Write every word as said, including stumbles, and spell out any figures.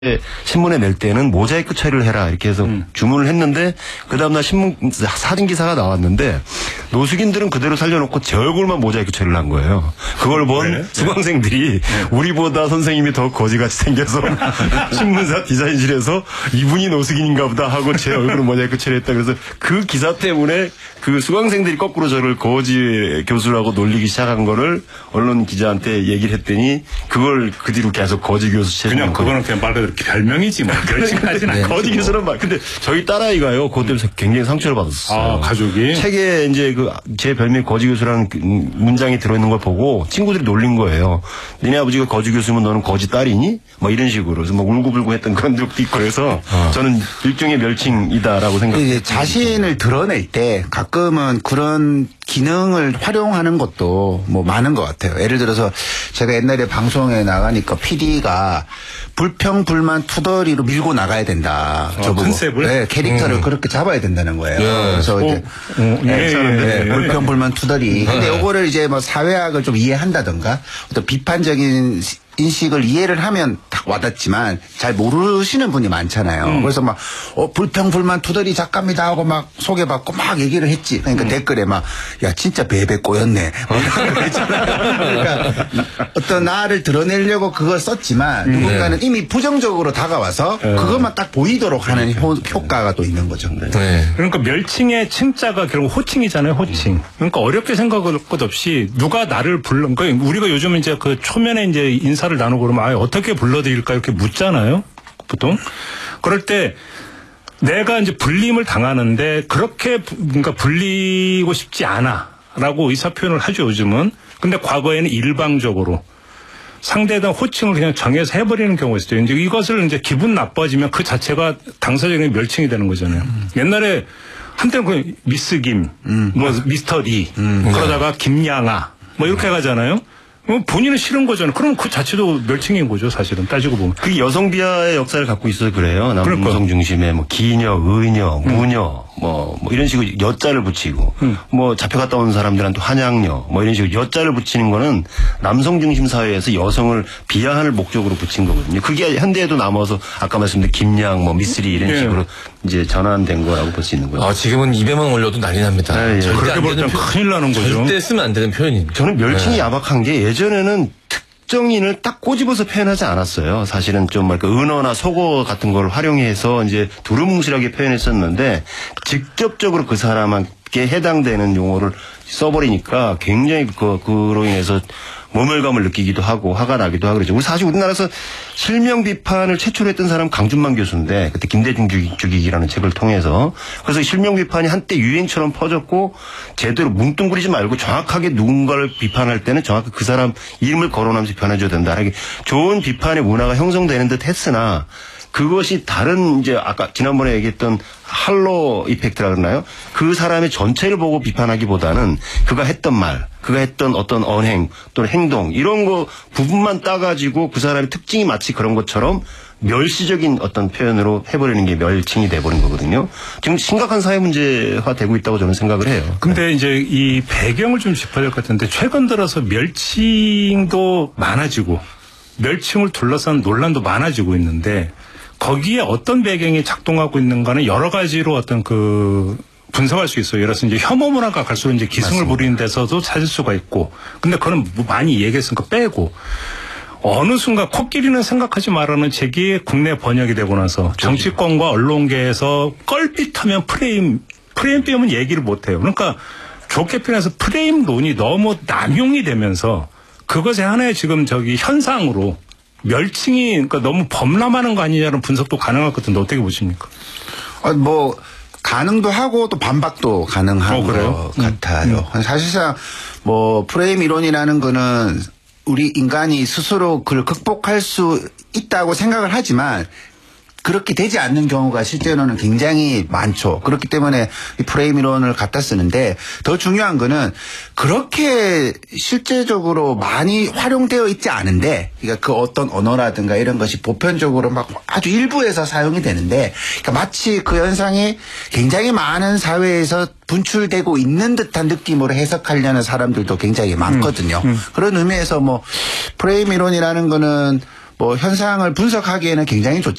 신문에 낼 때는 모자이크 처리를 해라 이렇게 해서 음. 주문을 했는데 그 다음날 신문 사진 기사가 나왔는데 노숙인들은 그대로 살려놓고 제 얼굴만 모자이크 처리를 한 거예요. 그걸 본 네. 수강생들이 네. 우리보다 선생님이 더 거지같이 생겨서 신문사 디자인실에서 이분이 노숙인인가 보다 하고 제 얼굴을 모자이크 처리했다. 그래서 그 기사 때문에 그 수강생들이 거꾸로 저를 거지 교수라고 놀리기 시작한 거를 언론 기자한테 얘기를 했더니 그걸 그 뒤로 계속 거지 교수 채 그냥 그거는 그냥 말 그대로 별명이지 뭐. 별칭까지는 네. 거지 교수는 말. 근데 저희 딸아이가요. 그것 때문에 굉장히 상처를 받았어요. 아, 가족이? 책에 이제 그 제 별명이 거지 교수라는 문장이 들어있는 걸 보고 친구들이 놀린 거예요. 너네 아버지가 거지 교수면 너는 거지 딸이니? 뭐 이런 식으로. 그래서 뭐 울고불고 했던 그런 적도 있고 그래서 어. 저는 일종의 멸칭이다라고 생각해요. 자신을 드러낼 때 가끔은 그런 기능을 활용하는 것도 뭐 많은 것 같아요. 예를 들어서 제가 옛날에 방송에 나가니까 피디가 불평불만 투덜이로 밀고 나가야 된다. 아, 컨셉을? 네, 캐릭터를 음. 그렇게 잡아야 된다는 거예요. 예. 그래서 오, 이제 오, 네, 네, 네, 네, 네, 불평불만 투덜이. 근데 요거를 이제 뭐 사회학을 좀 이해한다든가 어떤 비판적인 인식을 이해를 하면 딱 와닿지만 잘 모르시는 분이 많잖아요. 음. 그래서 막 어, 불평불만 투덜이 작가입니다 하고 막 소개받고 막 얘기를 했지. 그러니까 음. 댓글에 막 야 진짜 베베 꼬였네. 그러니까 어떤 나를 드러내려고 그걸 썼지만 음. 누군가는 네. 이미 부정적으로 다가와서 네. 그것만 딱 보이도록 하는 효, 효과가 또 있는 거죠. 네. 네. 그러니까 멸칭의 칭자가 결국 호칭이잖아요. 호칭. 그러니까 어렵게 생각할 것 없이 누가 나를 불러. 그러니까 우리가 요즘 이제 그 초면에 이제 인사를 나누고 그러면 아, 어떻게 불러드릴까 이렇게 묻잖아요. 보통. 그럴 때 내가 이제 불림을 당하는데 그렇게 그러니까 불리고 싶지 않아라고 의사 표현을 하죠. 요즘은. 근데 과거에는 일방적으로 상대에 대한 호칭을 그냥 정해서 해버리는 경우가 있어요. 이제 이것을 이제 기분 나빠지면 그 자체가 당사자에게 멸칭이 되는 거잖아요. 음. 옛날에 한때는 그 미스 김, 음. 뭐 미스터 리, 음. 그러다가 김양아 뭐 이렇게 가잖아요. 본인은 싫은 거잖아요. 그럼 그 자체도 멸칭인 거죠, 사실은 따지고 보면. 그게 여성 비하의 역사를 갖고 있어서 그래요. 남성 중심의 뭐 기녀, 의녀, 무녀, 음. 뭐, 뭐 이런 식으로 여자를 붙이고, 음. 뭐 잡혀갔다 온 사람들한테 환양녀, 뭐 이런 식으로 여자를 붙이는 거는 남성 중심 사회에서 여성을 비하할 목적으로 붙인 거거든요. 그게 현대에도 남아서 아까 말씀드린 김양, 뭐 미스리 이런 네. 식으로 이제 전환된 거라고 볼 수 있는 거죠. 아, 지금은 입에만 올려도 난리 납니다. 네, 예. 그렇게 볼 땐 큰일 나는 거죠. 절대 쓰면 안 되는 표현입니다. 저는 멸칭이 네. 야박한 게 예전에는 특정인을 딱 꼬집어서 표현하지 않았어요. 사실은 좀 뭐랄까 은어나 속어 같은 걸 활용해서 이제 두루뭉실하게 표현했었는데 직접적으로 그 사람에게 해당되는 용어를 써버리니까 굉장히 그, 그로 인해서 모멸감을 느끼기도 하고 화가 나기도 하고 그러죠. 우리 사실 우리나라에서 실명 비판을 최초로 했던 사람은 강준만 교수인데 그때 김대중 죽이기라는 책을 통해서 그래서 실명 비판이 한때 유행처럼 퍼졌고 제대로 뭉뚱그리지 말고 정확하게 누군가를 비판할 때는 정확히 그 사람 이름을 거론하면서 비판해줘야 된다. 이렇게 좋은 비판의 문화가 형성되는 듯 했으나 그것이 다른 이제 아까 지난번에 얘기했던 할로 이펙트라 그러나요? 그 사람의 전체를 보고 비판하기보다는 그가 했던 말, 그가 했던 어떤 언행 또는 행동 이런 거 부분만 따가지고 그 사람의 특징이 마치 그런 것처럼 멸시적인 어떤 표현으로 해버리는 게 멸칭이 돼버린 거거든요. 지금 심각한 사회 문제화 되고 있다고 저는 생각을 해요. 근데 네. 이제 이 배경을 좀 짚어야 될 것 같은데 최근 들어서 멸칭도 많아지고 멸칭을 둘러싼 논란도 많아지고 있는데 거기에 어떤 배경이 작동하고 있는가는 여러 가지로 어떤 그 분석할 수 있어요. 예를 들어서 이제 혐오 문화가 갈수록 이제 기승을 맞습니다. 부리는 데서도 찾을 수가 있고, 근데 그건 많이 얘기했으니까 빼고 어느 순간 코끼리는 생각하지 말라는 책이 국내 번역이 되고 나서 정치권과 언론계에서 껄핏하면 프레임 프레임 빼면 얘기를 못 해요. 그러니까 좋게 표현해서 프레임론이 너무 남용이 되면서 그것이 하나의 지금 저기 현상으로. 멸칭이 그러니까 너무 범람하는 거 아니냐는 분석도 가능할 것 같은데 어떻게 보십니까? 아, 뭐 가능도 하고 또 반박도 가능한 어, 것 음. 같아요. 음. 사실상 뭐 프레임 이론이라는 거는 우리 인간이 스스로 그걸 극복할 수 있다고 생각을 하지만 그렇게 되지 않는 경우가 실제로는 굉장히 많죠. 그렇기 때문에 이 프레임 이론을 갖다 쓰는데 더 중요한 거는 그렇게 실제적으로 많이 활용되어 있지 않은데 그러니까 그 어떤 언어라든가 이런 것이 보편적으로 막 아주 일부에서 사용이 되는데 그러니까 마치 그 현상이 굉장히 많은 사회에서 분출되고 있는 듯한 느낌으로 해석하려는 사람들도 굉장히 많거든요. 음, 음. 그런 의미에서 뭐 프레임 이론이라는 거는 뭐 현상을 분석하기에는 굉장히 좋